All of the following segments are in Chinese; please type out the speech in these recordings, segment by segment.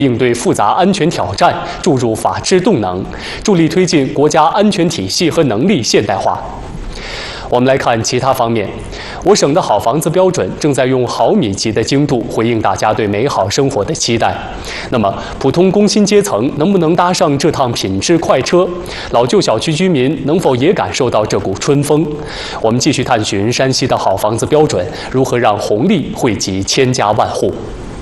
应对复杂安全挑战，注入法治动能，助力推进国家安全体系和能力现代化。我们来看其他方面，我省的好房子标准正在用毫米级的精度回应大家对美好生活的期待。那么，普通工薪阶层能不能搭上这趟品质快车？老旧小区居民能否也感受到这股春风？我们继续探寻山西的好房子标准如何让红利惠及千家万户。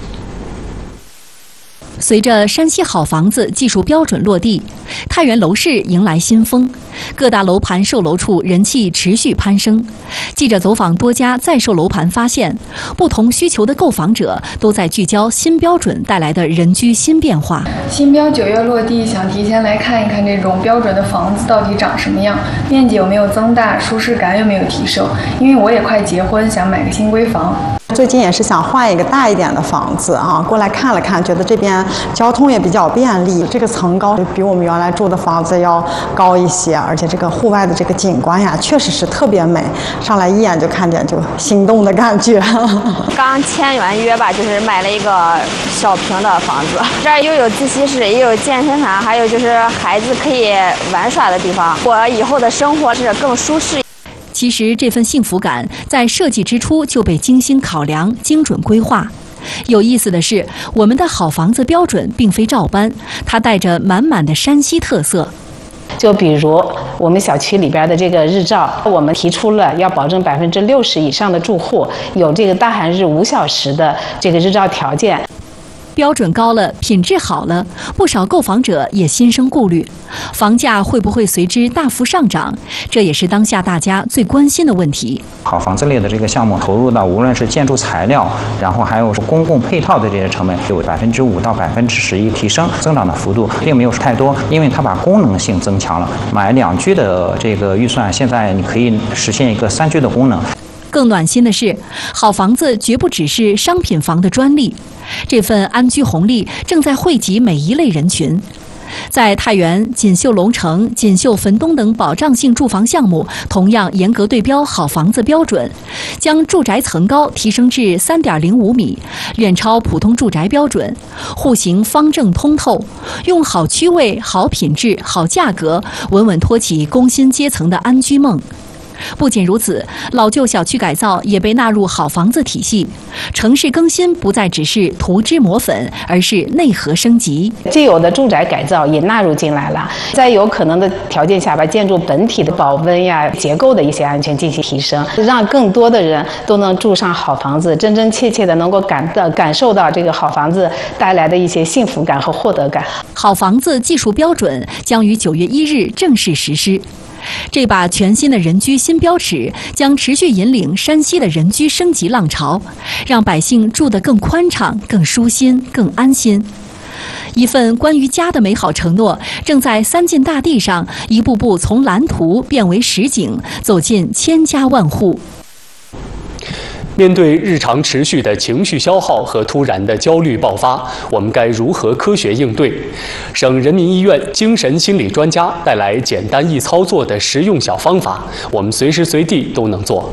随着山西好房子技术标准落地，太原楼市迎来新风，各大楼盘售楼处人气持续攀升。记者走访多家在售楼盘，发现不同需求的购房者都在聚焦新标准带来的人居新变化。 新标9月落地，想提前来看一看这种标准的房子到底长什么样，面积有没有增大，舒适感有没有提升。因为我也快结婚，想买个新闺房。 最近也是想换一个大一点的房子啊，过来看了看，觉得这边交通也比较便利，这个层高比我们原来住的房子要高一些，而且这个户外的这个景观呀，确实是特别美，上来一眼就看见就心动的感觉。 刚签完约吧，就是买了一个小平的房子，这儿又有自习室，也有健身房，还有就是孩子可以玩耍的地方，我以后的生活是更舒适。 其实这份幸福感在设计之初就被精心考量、精准规划。有意思的是，我们的好房子标准并非照搬，它带着满满的山西特色。 就比如我们小区里边的这个日照，我们提出了要保证60%以上的住户有这个大寒日5小时的这个日照条件。 标准高了，品质好了，不少购房者也心生顾虑，房价会不会随之大幅上涨？这也是当下大家最关心的问题。 好房子类的这个项目投入到无论是建筑材料，然后还有公共配套的这些成本，有5%到11%提升，增长的幅度并没有太多，因为它把功能性增强了。买2居的这个预算，现在你可以实现一个3居的功能。 更暖心的是，好房子绝不只是商品房的专利，这份安居红利正在惠及每一类人群。在太原、锦绣龙城、锦绣汾东等保障性住房项目，同样严格对标好房子标准，将住宅层高提升至3.05米，远超普通住宅标准，户型方正通透，用好区位、好品质、好价格，稳稳托起工薪阶层的安居梦。不仅如此，老旧小区改造也被纳入好房子体系，城市更新不再只是涂脂抹粉，而是内核升级。 既有的住宅改造也纳入进来了，在有可能的条件下，把建筑本体的保温呀、结构的一些安全进行提升，让更多的人都能住上好房子，真真切切的能够感受到这个好房子带来的一些幸福感和获得感。 好房子技术标准将于9月1日正式实施。这把全新的人居新标尺将持续引领山西的人居升级浪潮，让百姓住得更宽敞、更舒心、更安心。一份关于家的美好承诺，正在三晋大地上一步步从蓝图变为实景，走进千家万户。 面对日常持续的情绪消耗和突然的焦虑爆发，我们该如何科学应对？省人民医院精神心理专家带来简单易操作的实用小方法，我们随时随地都能做。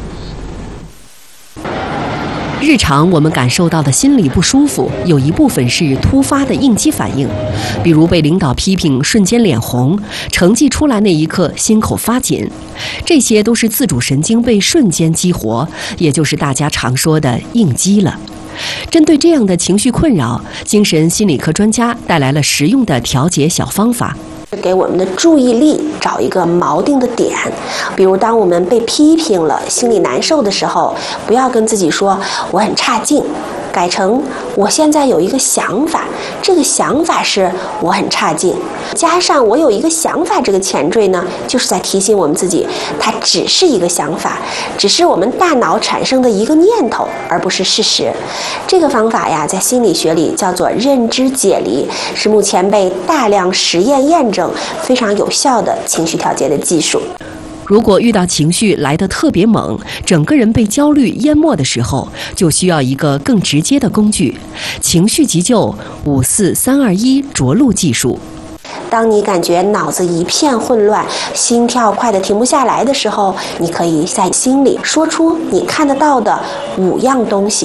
日常我们感受到的心理不舒服，有一部分是突发的应激反应，比如被领导批评瞬间脸红，成绩出来那一刻心口发紧，这些都是自主神经被瞬间激活，也就是大家常说的应激了。针对这样的情绪困扰，精神心理科专家带来了实用的调节小方法。 给我们的注意力找一个锚定的点，比如当我们被批评了，心里难受的时候，不要跟自己说我很差劲，改成我现在有一个想法，这个想法是我很差劲，加上我有一个想法，这个前缀呢，就是在提醒我们自己，它只是一个想法，只是我们大脑产生的一个念头，而不是事实。这个方法呀，在心理学里叫做认知解离，是目前被大量实验验证非常有效的情绪调节的技术。 如果遇到情绪来得特别猛，整个人被焦虑淹没的时候，就需要一个更直接的工具——情绪急救54321着陆技术。 当你感觉脑子一片混乱，心跳快得停不下来的时候，你可以在心里说出你看得到的5样东西，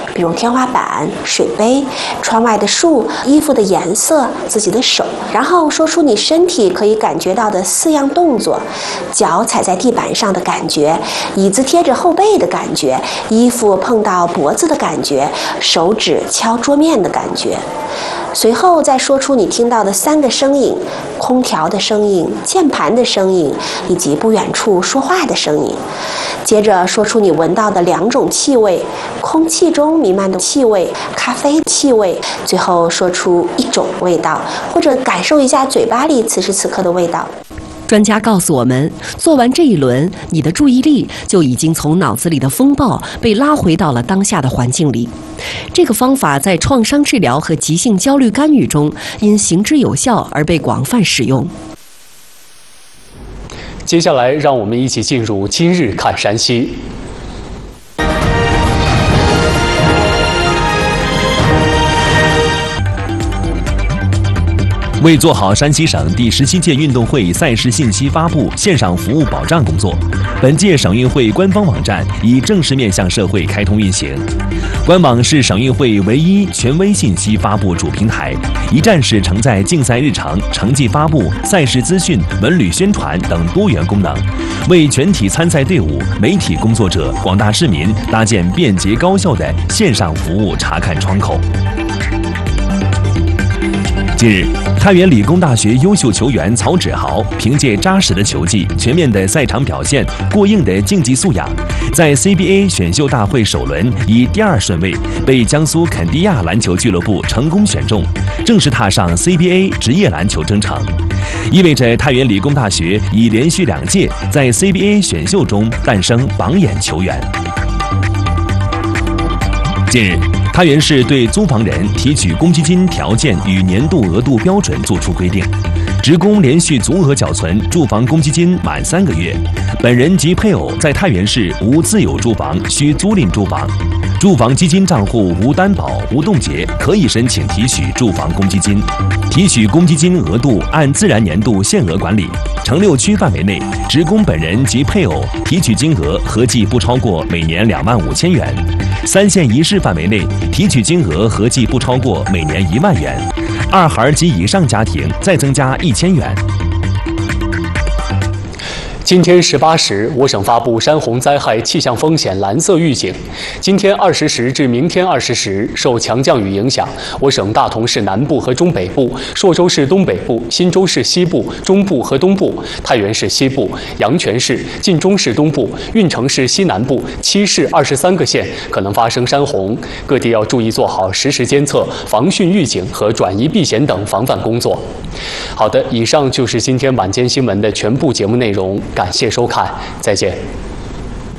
比如天花板、水杯、窗外的树、衣服的颜色、自己的手，然后说出你身体可以感觉到的4样动作：脚踩在地板上的感觉，椅子贴着后背的感觉，衣服碰到脖子的感觉，手指敲桌面的感觉。随后再说出你听到的3个声音：空调的声音、键盘的声音，以及不远处说话的声音。接着说出你闻到的2种气味：空气中弥漫的气味、咖啡气味。最后说出1种味道，或者感受一下嘴巴里此时此刻的味道。 专家告诉我们，做完这一轮，你的注意力就已经从脑子里的风暴被拉回到了当下的环境里。这个方法在创伤治疗和急性焦虑干预中因行之有效而被广泛使用。 接下来，让我们一起进入今日看山西。 为做好山西省第17届运动会赛事信息发布线上服务保障工作，本届省运会官方网站已正式面向社会开通运行。官网是省运会唯一权威信息发布主平台，一站式承载竞赛日程、成绩发布、赛事资讯、文旅宣传等多元功能，为全体参赛队伍、媒体工作者、广大市民搭建便捷高效的线上服务查看窗口。近日，太原理工大学优秀球员曹芷豪凭借扎实的球技、全面的赛场表现、过硬的竞技素养，在 CBA 选秀大会首轮以第2顺位被江苏肯迪亚篮球俱乐部成功选中，正式踏上 CBA 职业篮球征程，意味着太原理工大学已连续2届在 CBA 选秀中诞生榜眼球员。近日，太原市对租房人提取公积金条件与年度额度标准作出规定，职工连续足额缴存住房公积金满3个月，本人及配偶在太原市无自有住房，需租赁住房，住房基金账户无担保、无冻结，可以申请提取住房公积金。提取公积金额度按自然年度限额管理，城6区范围内，职工本人及配偶提取金额合计不超过每年25000元；3县1市范围内，提取金额合计不超过每年1万元；2孩及以上家庭再增加1000元。 今天18时，我省发布山洪灾害气象风险蓝色预警。今天20时至明天20时，受强降雨影响，我省大同市南部和中北部、朔州市东北部、忻州市西部、中部和东部、太原市西部、阳泉市、晋中市东部、运城市西南部7市23个县可能发生山洪，各地要注意做好实时监测、防汛预警和转移避险等防范工作。好的，以上就是今天晚间新闻的全部节目内容。感谢收看，再见。